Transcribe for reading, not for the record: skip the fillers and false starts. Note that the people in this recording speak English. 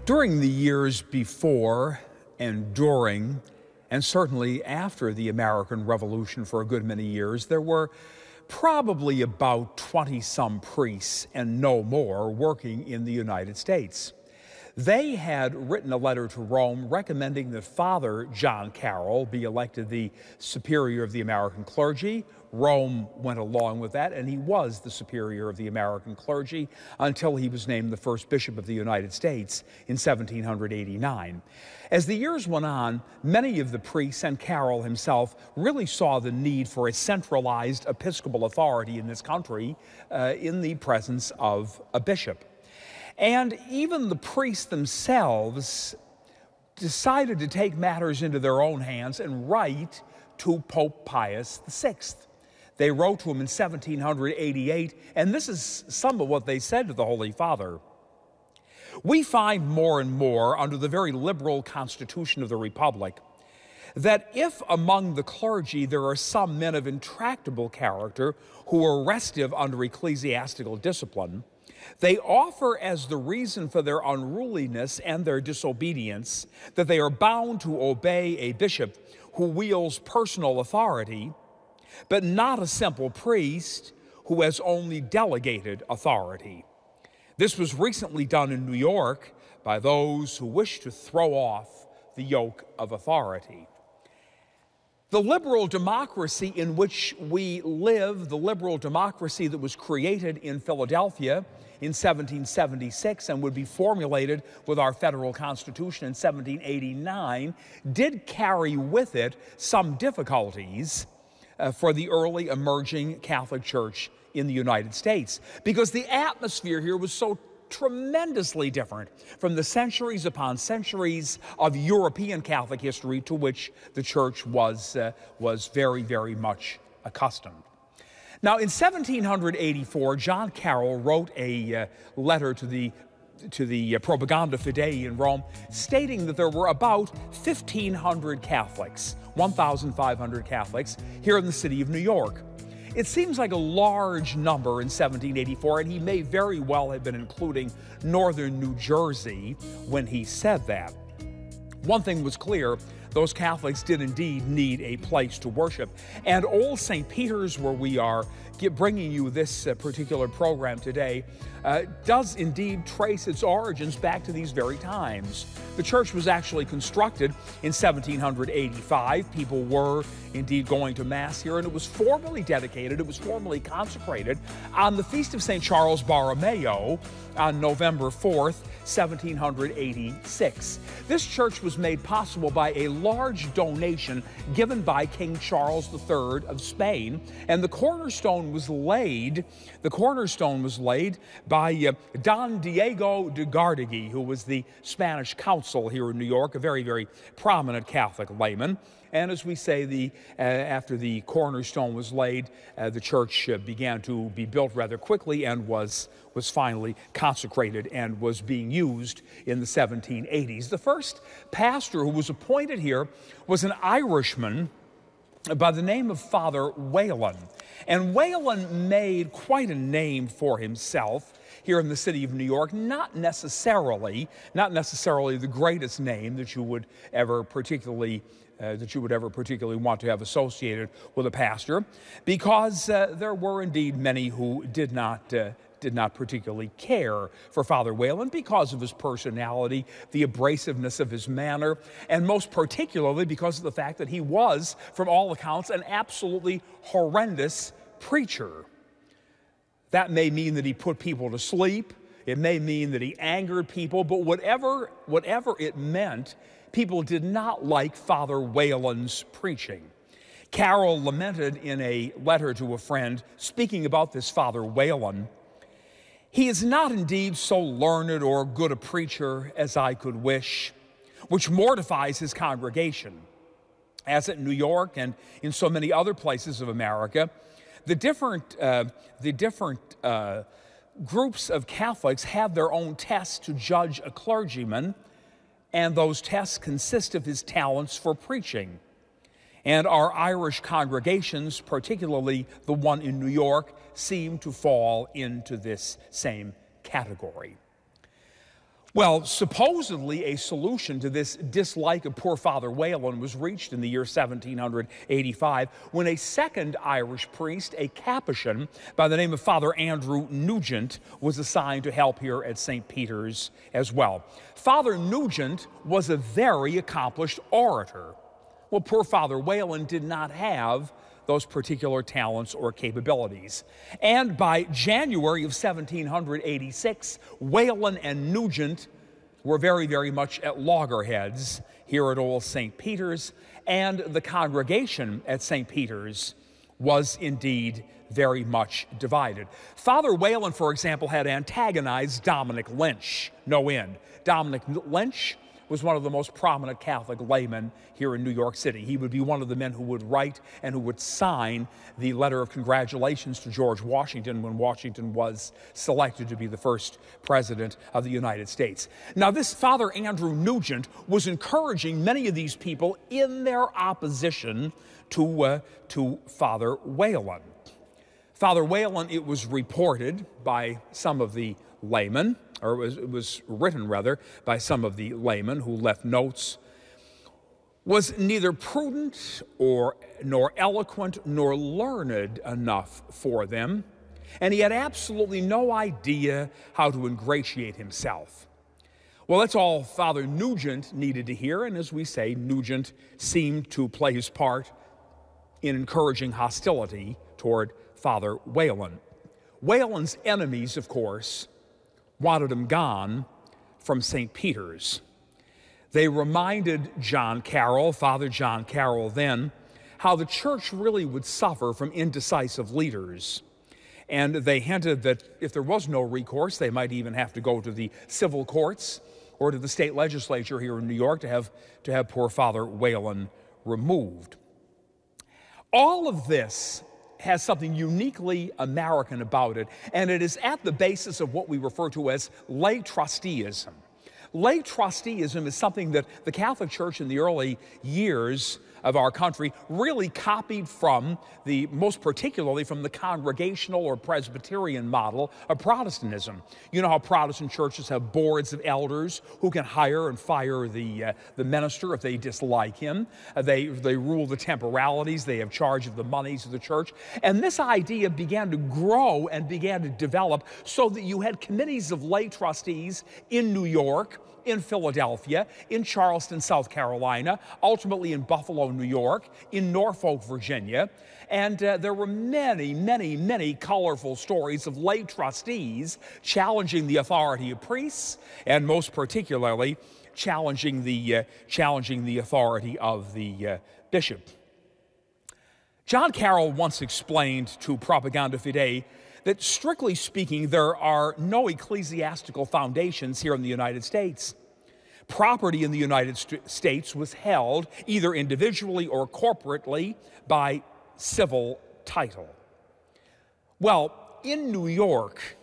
During the years before and during, and certainly after the American Revolution for a good many years, there were probably about 20-some priests and no more working in the United States. They had written a letter to Rome recommending that Father John Carroll be elected the superior of the American clergy. Rome went along with that, and he was the superior of the American clergy until he was named the first bishop of the United States in 1789. As the years went on, many of the priests and Carroll himself really saw the need for a centralized episcopal authority in this country in the presence of a bishop. And even the priests themselves decided to take matters into their own hands and write to Pope Pius VI. They wrote to him in 1788, and this is some of what they said to the Holy Father. We find more and more under the very liberal constitution of the Republic that if among the clergy there are some men of intractable character who are restive under ecclesiastical discipline, they offer as the reason for their unruliness and their disobedience that they are bound to obey a bishop who wields personal authority, but not a simple priest who has only delegated authority. This was recently done in New York by those who wish to throw off the yoke of authority. The liberal democracy in which we live, the liberal democracy that was created in Philadelphia in 1776 and would be formulated with our federal constitution in 1789, did carry with it some difficulties for the early emerging Catholic Church in the United States, because the atmosphere here was so tremendously different from the centuries upon centuries of European Catholic history to which the Church was very, very much accustomed. Now, in 1784, John Carroll wrote a letter to the Propaganda Fidei in Rome, stating that there were about 1,500 Catholics, 1,500 Catholics, here in the city of New York. It seems like a large number in 1784, and he may very well have been including northern New Jersey when he said that. One thing was clear: those Catholics did indeed need a place to worship. And Old St. Peter's, where we are bringing you this particular program today, does indeed trace its origins back to these very times. The church was actually constructed in 1785. People were indeed going to Mass here, and it was formally dedicated, it was formally consecrated on the Feast of St. Charles Borromeo on November 4th, 1786. This church was made possible by a large donation given by King Charles III of Spain, and the cornerstone was laid by Don Diego de Gardegui, who was the Spanish consul here in New York, a very, very prominent Catholic layman. And as we say, after the cornerstone was laid, the church began to be built rather quickly and was finally consecrated and was being used in the 1780s. The first pastor who was appointed here was an Irishman by the name of Father Whalen. And Whalen made quite a name for himself here in the city of New York, not necessarily the greatest name that you would ever particularly want to have associated with a pastor, because there were indeed many who did not particularly care for Father Whalen because of his personality, the abrasiveness of his manner, and most particularly because of the fact that he was, from all accounts, an absolutely horrendous preacher. That may mean that he put people to sleep. It may mean that he angered people, but whatever it meant, people did not like Father Whalen's preaching. Carroll lamented in a letter to a friend, speaking about this Father Whalen, "He is not indeed so learned or good a preacher as I could wish, which mortifies his congregation. As at New York and in so many other places of America, the different groups of Catholics have their own tests to judge a clergyman, and those tests consist of his talents for preaching. And our Irish congregations, particularly the one in New York, seem to fall into this same category." Well, supposedly a solution to this dislike of poor Father Whelan was reached in the year 1785 when a second Irish priest, a Capuchin by the name of Father Andrew Nugent, was assigned to help here at St. Peter's as well. Father Nugent was a very accomplished orator. Well, poor Father Whelan did not have those particular talents or capabilities. And by January of 1786, Whelan and Nugent were very, very much at loggerheads here at Old St. Peter's, and the congregation at St. Peter's was indeed very much divided. Father Whelan, for example, had antagonized Dominic Lynch, no end. Dominic Lynch was one of the most prominent Catholic laymen here in New York City. He would be one of the men who would write and who would sign the letter of congratulations to George Washington when Washington was selected to be the first president of the United States. Now, this Father Andrew Nugent was encouraging many of these people in their opposition to Father Whelan. Father Whelan, it was reported by some of the laymen, or it was written rather by some of the laymen who left notes, was neither prudent nor eloquent nor learned enough for them, and he had absolutely no idea how to ingratiate himself. Well, that's all Father Nugent needed to hear, and as we say, Nugent seemed to play his part in encouraging hostility toward Father Whelan. Whelan's enemies, of course, wanted him gone from St. Peter's. They reminded John Carroll, Father John Carroll then, how the church really would suffer from indecisive leaders. And they hinted that if there was no recourse, they might even have to go to the civil courts or to the state legislature here in New York to have poor Father Whelan removed. All of this has something uniquely American about it, and it is at the basis of what we refer to as lay trusteeism. Lay trusteeism is something that the Catholic Church in the early years of our country really copied from most particularly from the congregational or Presbyterian model of Protestantism. You know how Protestant churches have boards of elders who can hire and fire the minister if they dislike him. They rule the temporalities. They have charge of the monies of the church. And this idea began to grow and began to develop so that you had committees of lay trustees in New York, in Philadelphia, in Charleston, South Carolina, ultimately in Buffalo, New York, in Norfolk, Virginia. And there were many, many, many colorful stories of lay trustees challenging the authority of priests, and most particularly challenging the authority of the bishop. John Carroll once explained to Propaganda Fide that, strictly speaking, there are no ecclesiastical foundations here in the United States. Property in the United States was held either individually or corporately by civil title. Well, in New York,